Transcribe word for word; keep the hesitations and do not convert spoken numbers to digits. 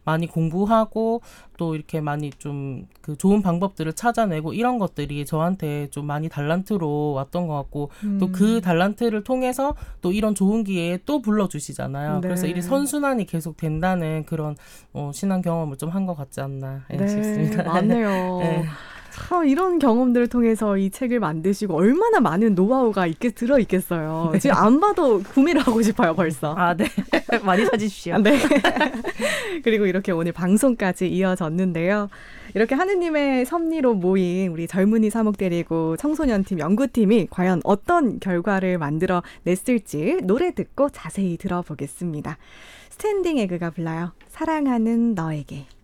많이 공부하고 또 이렇게 많이 좀 그 좋은 방법들을 찾아내고 이런 것들이 저한테 좀 많이 달란트로 왔던 것 같고 음. 또 그 달란트를 통해서 또 이런 좋은 기회에 또 불러주시잖아요. 네. 그래서 이 선순환이 계속 된다는 그런 어, 신앙 경험을 좀 한 것 같지 않나 네, 네, 싶습니다. 맞네요. 네. 참 이런 경험들을 통해서 이 책을 만드시고 얼마나 많은 노하우가 있겠, 들어있겠어요. 네. 지금 안 봐도 구매를 하고 싶어요, 벌써. 아, 네. 많이 사주십시오. 네. 그리고 이렇게 오늘 방송까지 이어졌는데요. 이렇게 하느님의 섭리로 모인 우리 젊은이 사목 데리고 청소년팀 연구팀이 과연 어떤 결과를 만들어 냈을지 노래 듣고 자세히 들어보겠습니다. 스탠딩 에그가 불러요. 사랑하는 너에게.